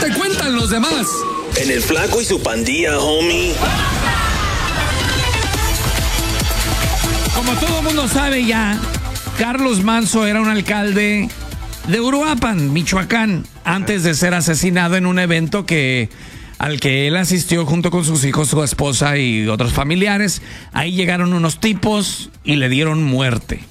me cuentan los demás? En el Flaco y su pandilla, homie. Como todo el mundo sabe ya, Carlos Manzo era un alcalde de Uruapan, Michoacán, antes de ser asesinado en un evento al que él asistió junto con sus hijos, su esposa y otros familiares. Ahí llegaron unos tipos y le dieron muerte.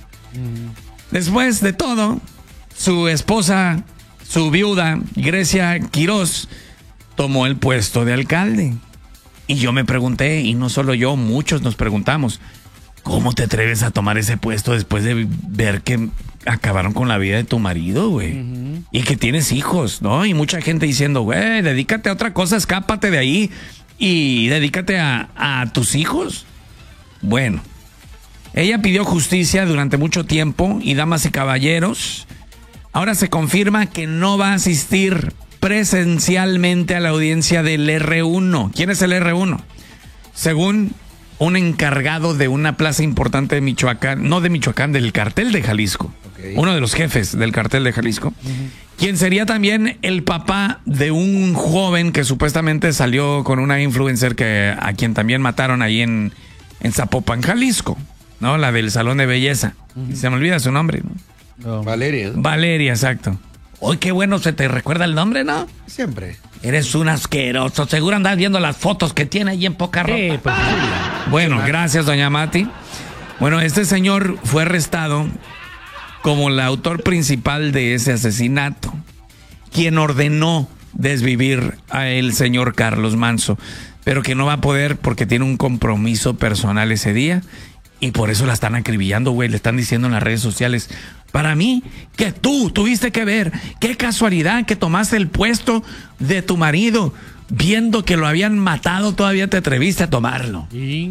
Después de todo, su esposa, su viuda, Grecia Quirós, tomó el puesto de alcalde. Y yo me pregunté, y no solo yo, muchos nos preguntamos, ¿cómo te atreves a tomar ese puesto después de ver que acabaron con la vida de tu marido, güey? Y que tienes hijos, ¿no? Y mucha gente diciendo, güey, dedícate a otra cosa, escápate de ahí y dedícate a tus hijos. Bueno, ella pidió justicia durante mucho tiempo y, damas y caballeros, ahora se confirma que no va a asistir presencialmente a la audiencia del R1. ¿Quién es el R1? Según un encargado de una plaza importante de Michoacán, no de Michoacán, del cartel de Jalisco. Okay. Uno de los jefes del cartel de Jalisco. Quien sería también el papá de un joven que supuestamente salió con una influencer a quien también mataron ahí en Zapopan, Jalisco, ¿no? La del salón de belleza. Se me olvida su nombre, ¿no? Valeria. Valeria, exacto. Uy, qué bueno se te recuerda el nombre, ¿no? Siempre. Eres un asqueroso. Seguro andas viendo las fotos que tiene ahí en poca ropa. Sí, pues, bueno, gracias, doña Mati. Bueno, este señor fue arrestado como el autor principal de ese asesinato, quien ordenó desvivir a el señor Carlos Manzo, pero que no va a poder porque tiene un compromiso personal ese día y por eso la están acribillando, güey. Le están diciendo en las redes sociales, para mí, que tú tuviste que ver, qué casualidad que tomaste el puesto de tu marido, viendo que lo habían matado, todavía te atreviste a tomarlo.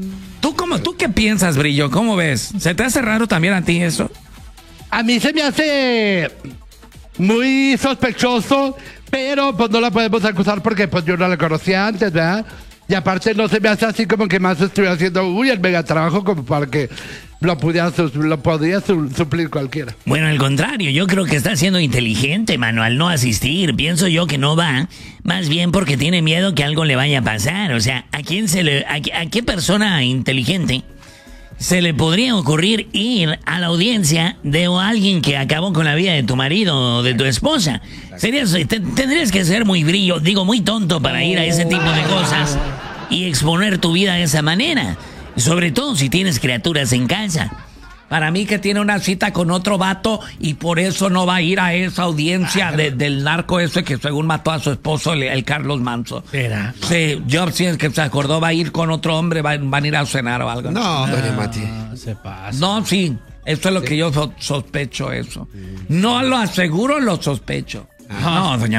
¿Tú qué piensas, Brillo? ¿Cómo ves? ¿Se te hace raro también a ti eso? A mí se me hace muy sospechoso, pero pues no la podemos acusar porque pues yo no la conocía antes, ¿verdad? Y aparte no se me hace así como que más estuviera haciendo el mega trabajo como para que lo podía suplir cualquiera. Bueno, al contrario, yo creo que está siendo inteligente, mano, al no asistir. Pienso yo que no va, más bien porque tiene miedo que algo le vaya a pasar. O sea, ¿a qué persona inteligente se le podría ocurrir ir a la audiencia de alguien que acabó con la vida de tu marido o de tu esposa? Tendrías que ser muy muy tonto para ir a ese tipo de cosas y exponer tu vida de esa manera. Sobre todo si tienes criaturas en casa. Para mí que tiene una cita con otro vato y por eso no va a ir a esa audiencia del narco ese que según mató a su esposo, el Carlos Manzo. ¿Era? Sí, yo si es que se acordó va a ir con otro hombre, van a ir a cenar o algo. No, doña Mati. Se pasa. No, sí, eso es lo que yo sospecho eso. No lo aseguro, lo sospecho. No, doña